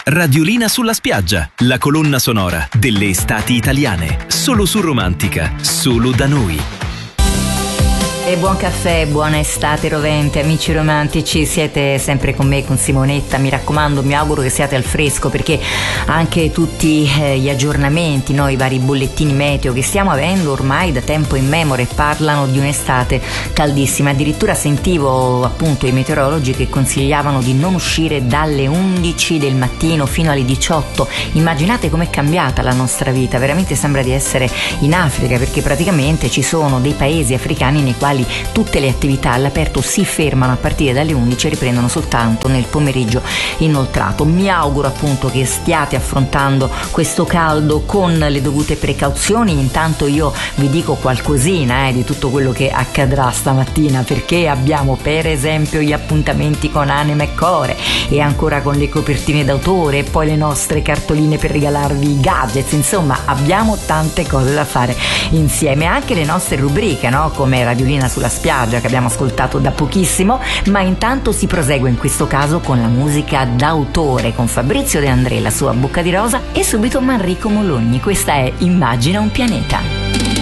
Radiolina sulla spiaggia, la colonna sonora delle estati italiane. Solo su Romantica, solo da noi. E buon caffè, buona estate rovente, amici romantici, siete sempre con me, con Simonetta, mi raccomando, mi auguro che siate al fresco, perché anche tutti gli aggiornamenti, i vari bollettini meteo che stiamo avendo ormai da tempo immemore parlano di un'estate caldissima. Addirittura sentivo appunto i meteorologi che consigliavano di non uscire dalle 11 del mattino fino alle 18. Immaginate com'è cambiata la nostra vita, veramente sembra di essere in Africa, perché praticamente ci sono dei paesi africani nei quali tutte le attività all'aperto si fermano a partire dalle 11 e riprendono soltanto nel pomeriggio inoltrato. Mi auguro appunto che stiate affrontando questo caldo con le dovute precauzioni. Intanto io vi dico qualcosina di tutto quello che accadrà stamattina, perché abbiamo per esempio gli appuntamenti con Anima e Core, e ancora con le copertine d'autore, e poi le nostre cartoline per regalarvi i gadgets. Insomma, abbiamo tante cose da fare insieme, anche le nostre rubriche, come Radiolina sulla spiaggia, che abbiamo ascoltato da pochissimo, ma intanto si prosegue in questo caso con la musica d'autore, con Fabrizio De André, la sua Bocca di Rosa, e subito Manrico Mologni. Questa è Immagina un pianeta.